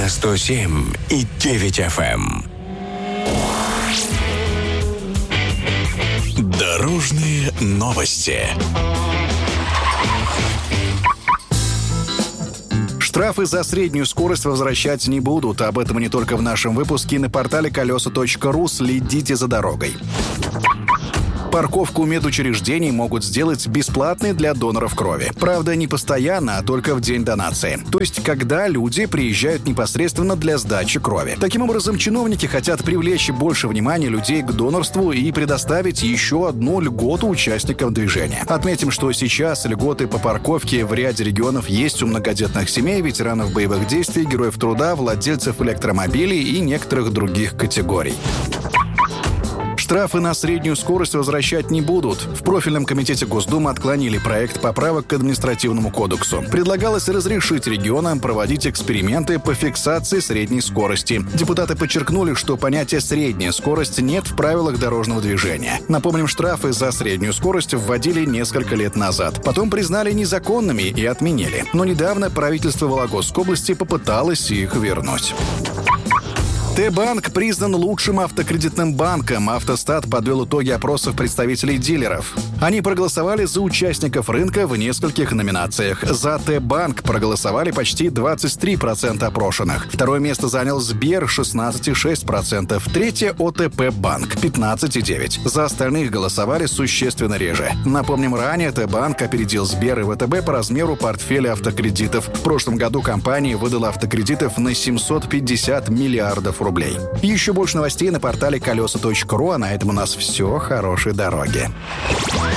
на 107,9 FM. Дорожные новости. Штрафы за среднюю скорость возвращать не будут. Об этом не только в нашем выпуске. На портале колеса.ру следите за дорогой. Парковку медучреждений могут сделать бесплатной для доноров крови. Правда, не постоянно, а только в день донации. То есть, когда люди приезжают непосредственно для сдачи крови. Таким образом, чиновники хотят привлечь больше внимания людей к донорству и предоставить еще одну льготу участникам движения. Отметим, что сейчас льготы по парковке в ряде регионов есть у многодетных семей, ветеранов боевых действий, героев труда, владельцев электромобилей и некоторых других категорий. Штрафы на среднюю скорость возвращать не будут. В профильном комитете Госдумы отклонили проект поправок к административному кодексу. Предлагалось разрешить регионам проводить эксперименты по фиксации средней скорости. Депутаты подчеркнули, что понятия «средняя скорость» нет в правилах дорожного движения. Напомним, штрафы за среднюю скорость вводили несколько лет назад. Потом признали незаконными и отменили. Но недавно правительство Вологодской области попыталось их вернуть. Т-банк признан лучшим автокредитным банком. Автостат подвел итоги опросов представителей дилеров. Они проголосовали за участников рынка в нескольких номинациях. За Т-банк проголосовали почти 23% опрошенных. Второе место занял Сбер 16,6%. Третье – ОТП-банк 15,9%. За остальных голосовали существенно реже. Напомним, ранее Т-банк опередил Сбер и ВТБ по размеру портфеля автокредитов. В прошлом году компания выдала автокредитов на 750 миллиардов рублей. Еще больше новостей на портале колеса.ру, а на этом у нас все. Хорошей дороги.